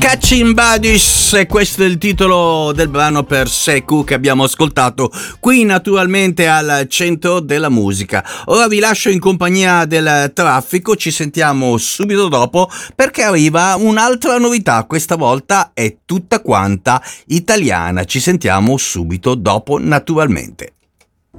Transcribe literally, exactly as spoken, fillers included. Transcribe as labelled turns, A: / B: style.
A: Catching Buddies, e questo è il titolo del brano per Seku che abbiamo ascoltato qui naturalmente al centro della musica. Ora vi lascio in compagnia del traffico, ci sentiamo subito dopo perché arriva un'altra novità, questa volta è tutta quanta italiana, ci sentiamo subito dopo naturalmente.